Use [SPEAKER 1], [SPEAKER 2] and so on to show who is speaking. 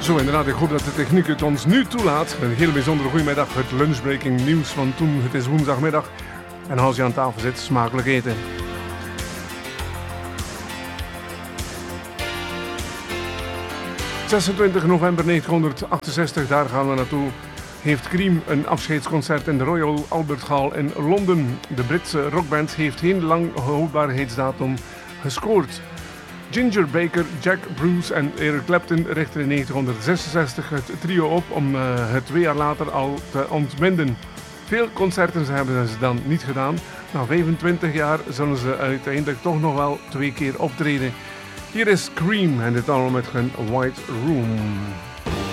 [SPEAKER 1] Zo inderdaad, ik hoop dat de techniek het ons nu toelaat. Een heel bijzondere goedemiddag, het lunchbreaking nieuws van toen. Het is woensdagmiddag en als je aan tafel zit, smakelijk eten. ...26 november 1968, daar gaan we naartoe... ...heeft Cream een afscheidsconcert in de Royal Albert Hall in Londen. De Britse rockband heeft geen lang houdbaarheidsdatum gescoord. Ginger Baker, Jack Bruce en Eric Clapton richtten in 1966 het trio op... ...om het 2 jaar later al te ontbinden. Veel concerten hebben ze dan niet gedaan. Na 25 jaar zullen ze uiteindelijk toch nog wel 2 keer optreden... Hier is Cream en dit allemaal met hun White Room.